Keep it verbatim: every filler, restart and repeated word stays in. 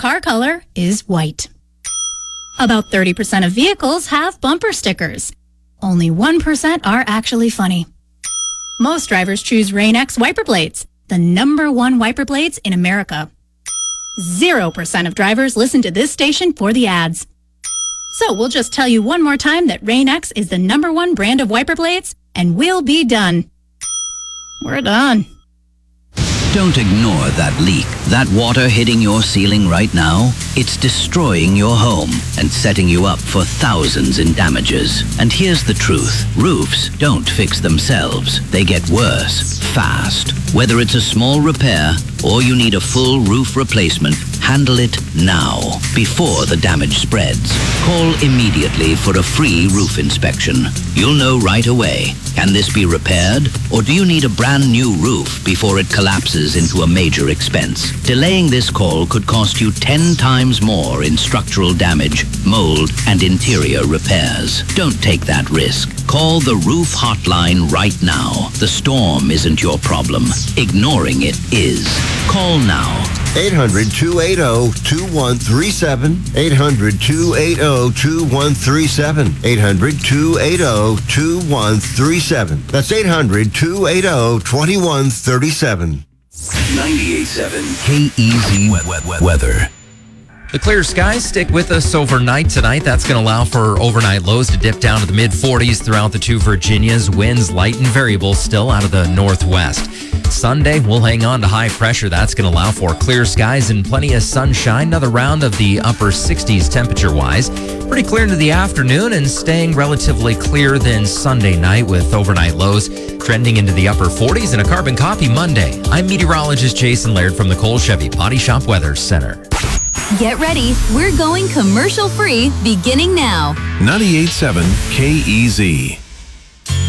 car color is white. About thirty percent of vehicles have bumper stickers. Only one percent are actually funny. Most drivers choose Rain-X wiper blades, the number one wiper blades in America. Zero percent of drivers listen to this station for the ads. So we'll just tell you one more time that Rain-X is the number one brand of wiper blades, and we'll be done. We're done. Don't ignore that leak. That water hitting your ceiling right now, it's destroying your home and setting you up for thousands in damages. And here's the truth. Roofs don't fix themselves. They get worse, fast. Whether it's a small repair or you need a full roof replacement, handle it now, before the damage spreads. Call immediately for a free roof inspection. You'll know right away. Can this be repaired? Or do you need a brand new roof before it collapses into a major expense? Delaying this call could cost you ten times more in structural damage, mold, and interior repairs. Don't take that risk. Call the Roof Hotline right now. The storm isn't your problem. Ignoring it is. Call now. eight hundred, two eight zero, two one three seven. eight hundred, two eight zero, two one three seven. eight hundred, two eight zero, two one three seven. That's eight hundred, two eight zero, two one three seven. ninety-eight point seven K E Z Weather. The clear skies stick with us overnight tonight. That's going to allow for overnight lows to dip down to the mid forties throughout the two Virginias. Winds light and variable still out of the northwest. Sunday, we'll hang on to high pressure. That's going to allow for clear skies and plenty of sunshine. Another round of the upper sixties temperature-wise. Pretty clear into the afternoon and staying relatively clear than Sunday night with overnight lows trending into the upper forties and a carbon copy Monday. I'm meteorologist Jason Laird from the Cole Chevy Body Shop Weather Center. Get ready. We're going commercial-free beginning now. ninety-eight point seven K E Z.